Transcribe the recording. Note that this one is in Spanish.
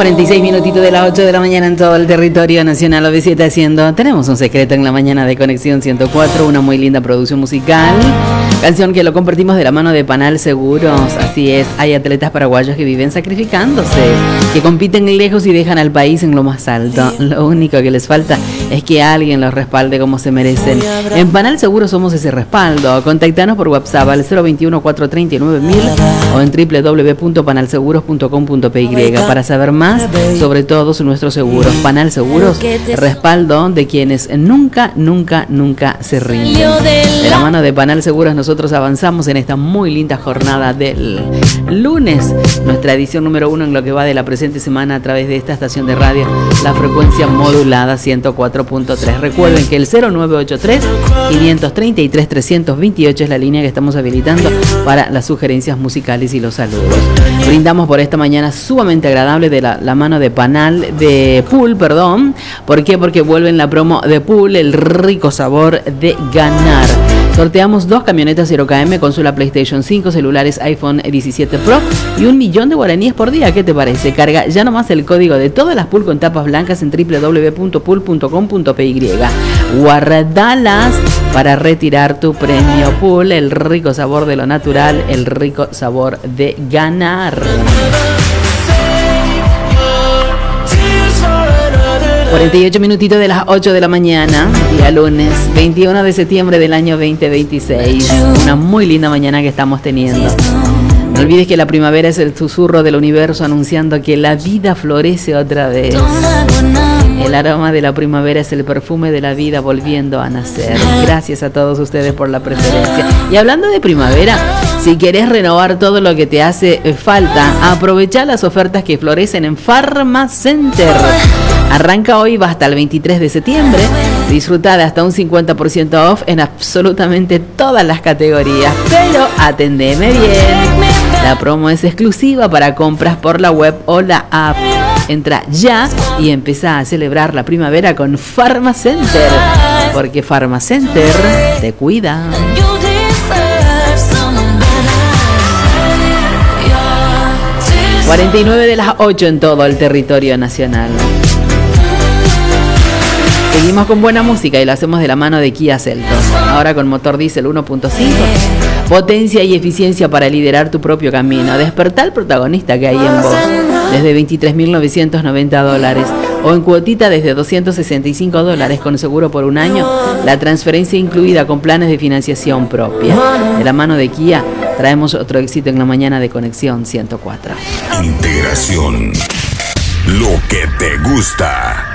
46 minutitos de las 8 de la mañana en todo el territorio nacional. OV7 haciendo. Tenemos un secreto en la mañana de Conexión 104, una muy linda producción musical. Canción que lo compartimos de la mano de Panal Seguros. Así es, hay atletas paraguayos que viven sacrificándose, que compiten lejos y dejan al país en lo más alto. Lo único que les falta es que alguien los respalde como se merecen. En Panal Seguros somos ese respaldo. Contactanos por WhatsApp al 021-439-1000 o en www.panalseguros.com.py para saber más sobre todos nuestros seguros. Panal Seguros, respaldo de quienes nunca se rinden. De la mano de Panal Seguros nosotros avanzamos en esta muy linda jornada del lunes, nuestra edición número 1 en lo que va de la presente semana a través de esta estación de radio, la frecuencia modulada 104.3. Recuerden que el 0983-533-328 es la línea que estamos habilitando para las sugerencias musicales y los saludos. Brindamos por esta mañana sumamente agradable de la mano de Pool, perdón. ¿Por qué? Porque vuelven la promo de Pool, el rico sabor de ganar. Sorteamos 2 camionetas 0KM, consola PlayStation 5, celulares iPhone 17 Pro y 1.000.000 de guaraníes por día. ¿Qué te parece? Carga ya nomás el código de todas las Pool con tapas blancas en www.pool.com.py. Guardalas para retirar tu premio. Pool, el rico sabor de lo natural, el rico sabor de ganar. 48 minutitos de las 8 de la mañana, día lunes 21 de septiembre del año 2026. Una muy linda mañana que estamos teniendo. No olvides que la primavera es el susurro del universo anunciando que la vida florece otra vez. El aroma de la primavera es el perfume de la vida volviendo a nacer. Gracias a todos ustedes por la preferencia. Y hablando de primavera, si querés renovar todo lo que te hace falta, aprovecha las ofertas que florecen en Pharmacenter. Arranca hoy, va hasta el 23 de septiembre. Disfruta de hasta un 50% off en absolutamente todas las categorías. Pero atendeme bien. La promo es exclusiva para compras por la web o la app. Entra ya y empezá a celebrar la primavera con Pharmacenter. Porque Pharmacenter te cuida. 49 de las 8 en todo el territorio nacional. Seguimos con buena música y lo hacemos de la mano de Kia Seltos. Ahora con motor diésel 1.5. Potencia y eficiencia para liderar tu propio camino. Despertá al protagonista que hay en vos. Desde $23.990 o en cuotita desde $265 con seguro por un año. La transferencia incluida con planes de financiación propia. De la mano de Kia traemos otro éxito en la mañana de Conexión 104. Integración. Lo que te gusta.